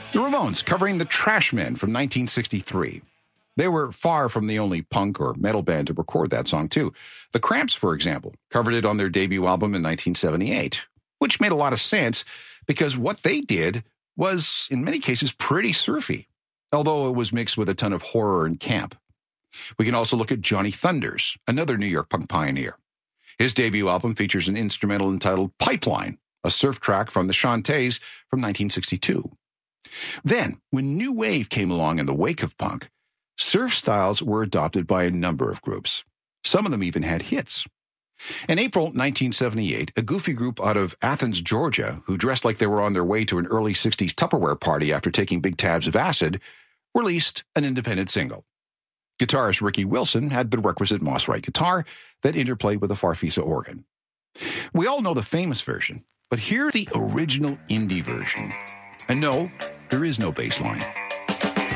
The Ramones covering the Trashmen from 1963. They were far from the only punk or metal band to record that song, too. The Cramps, for example, covered it on their debut album in 1978, which made a lot of sense because what they did was, in many cases, pretty surfy, although it was mixed with a ton of horror and camp. We can also look at Johnny Thunders, another New York punk pioneer. His debut album features an instrumental entitled Pipeline, a surf track from the Shantays from 1962. Then, when New Wave came along in the wake of punk, surf styles were adopted by a number of groups. Some of them even had hits. In April 1978, a goofy group out of Athens, Georgia, who dressed like they were on their way to an early 60s Tupperware party after taking big tabs of acid, released an independent single. Guitarist Ricky Wilson had the requisite Moss Wright guitar that interplayed with a Farfisa organ. We all know the famous version, but here's the original indie version. And no, there is no bass line.